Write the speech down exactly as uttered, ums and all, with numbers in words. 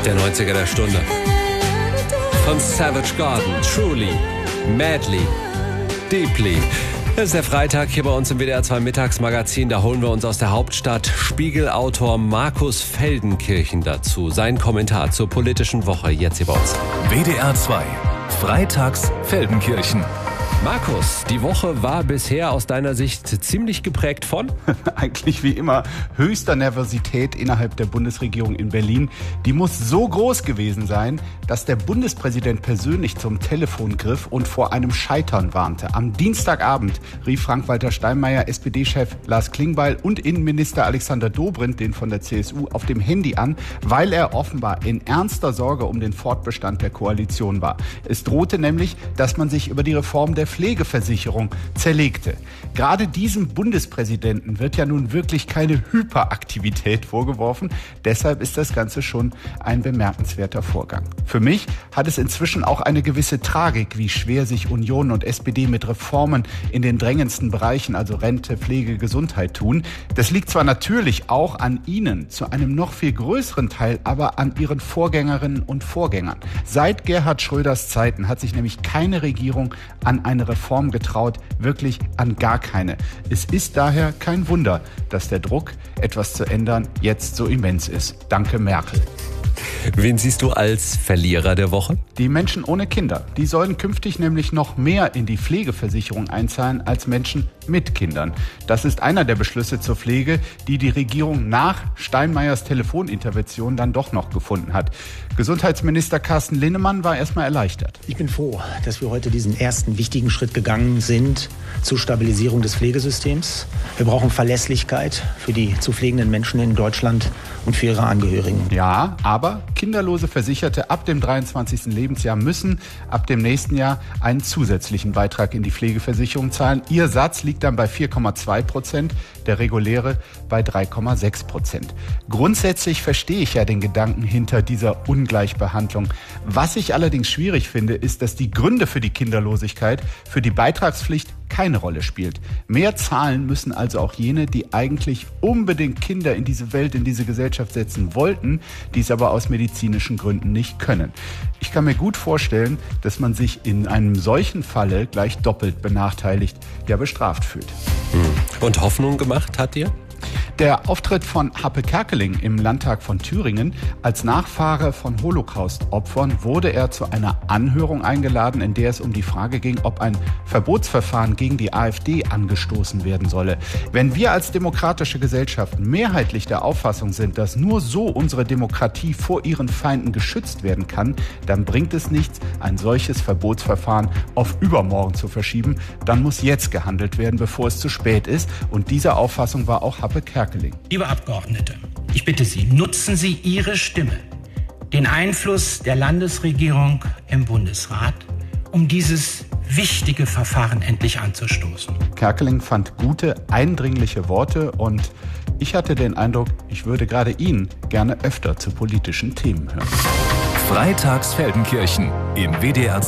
Der neunziger der Stunde. Von Savage Garden, Truly, Madly, Deeply. Das ist der Freitag hier bei uns im W D R zwei Mittagsmagazin. Da holen wir uns aus der Hauptstadt Spiegelautor Markus Feldenkirchen dazu. Sein Kommentar zur politischen Woche jetzt hier bei uns. W D R zwei, Freitags Feldenkirchen. Markus, die Woche war bisher aus deiner Sicht ziemlich geprägt von? Eigentlich wie immer höchster Nervosität innerhalb der Bundesregierung in Berlin. Die muss so groß gewesen sein, dass der Bundespräsident persönlich zum Telefon griff und vor einem Scheitern warnte. Am Dienstagabend rief Frank-Walter Steinmeier S P D-Chef Lars Klingbeil und Innenminister Alexander Dobrindt, den von der C S U, auf dem Handy an, weil er offenbar in ernster Sorge um den Fortbestand der Koalition war. Es drohte nämlich, dass man sich über die Reform der Pflegeversicherung zerlegte. Gerade diesem Bundespräsidenten wird ja nun wirklich keine Hyperaktivität vorgeworfen. Deshalb ist das Ganze schon ein bemerkenswerter Vorgang. Für mich hat es inzwischen auch eine gewisse Tragik, wie schwer sich Union und S P D mit Reformen in den drängendsten Bereichen, also Rente, Pflege, Gesundheit, tun. Das liegt zwar natürlich auch an Ihnen, zu einem noch viel größeren Teil aber an Ihren Vorgängerinnen und Vorgängern. Seit Gerhard Schröders Zeiten hat sich nämlich keine Regierung an eine Reform getraut, wirklich an gar keine. Es ist daher kein Wunder, dass der Druck, etwas zu ändern, jetzt so immens ist. Danke, Merkel. Wen siehst du als Verlierer der Woche? Die Menschen ohne Kinder. Die sollen künftig nämlich noch mehr in die Pflegeversicherung einzahlen als Menschen mit Kindern. Das ist einer der Beschlüsse zur Pflege, die die Regierung nach Steinmeiers Telefonintervention dann doch noch gefunden hat. Gesundheitsminister Carsten Linnemann war erstmal erleichtert. Ich bin froh, dass wir heute diesen ersten wichtigen Schritt gegangen sind zur Stabilisierung des Pflegesystems. Wir brauchen Verlässlichkeit für die zu pflegenden Menschen in Deutschland und für ihre Angehörigen. Ja, aber kinderlose Versicherte ab dem dreiundzwanzigsten Lebensjahr müssen ab dem nächsten Jahr einen zusätzlichen Beitrag in die Pflegeversicherung zahlen. Ihr Satz liegt dann bei vier Komma zwei Prozent, der reguläre bei drei Komma sechs Prozent. Grundsätzlich verstehe ich ja den Gedanken hinter dieser Ungleichbehandlung. Was ich allerdings schwierig finde, ist, dass die Gründe für die Kinderlosigkeit für die Beitragspflicht keine Rolle spielt. Mehr zahlen müssen also auch jene, die eigentlich unbedingt Kinder in diese Welt, in diese Gesellschaft setzen wollten, die es aber aus medizinischen Gründen nicht können. Ich kann mir gut vorstellen, dass man sich in einem solchen Falle gleich doppelt benachteiligt, ja bestraft fühlt. Und Hoffnung gemacht hat dir? Der Auftritt von Happe Kerkeling im Landtag von Thüringen. Als Nachfahre von Holocaust-Opfern wurde er zu einer Anhörung eingeladen, in der es um die Frage ging, ob ein Verbotsverfahren gegen die AfD angestoßen werden solle. Wenn wir als demokratische Gesellschaft mehrheitlich der Auffassung sind, dass nur so unsere Demokratie vor ihren Feinden geschützt werden kann, dann bringt es nichts, ein solches Verbotsverfahren auf übermorgen zu verschieben. Dann muss jetzt gehandelt werden, bevor es zu spät ist. Und dieser Auffassung war auch Happe Kerkeling. Liebe Abgeordnete, ich bitte Sie, nutzen Sie Ihre Stimme, den Einfluss der Landesregierung im Bundesrat, um dieses wichtige Verfahren endlich anzustoßen. Kerkeling fand gute, eindringliche Worte und ich hatte den Eindruck, ich würde gerade ihn gerne öfter zu politischen Themen hören. Freitags Feldenkirchen im W D R